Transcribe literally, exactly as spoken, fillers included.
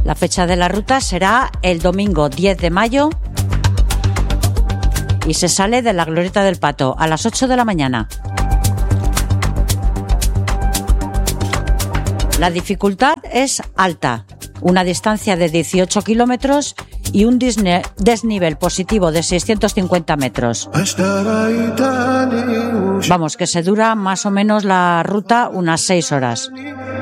La fecha de la ruta será el domingo diez de mayo y se sale de la Glorieta del Pato a las ocho de la mañana. La dificultad es alta, una distancia de dieciocho kilómetros y un desnivel positivo de seiscientos cincuenta metros. Vamos, que se dura más o menos la ruta unas seis horas.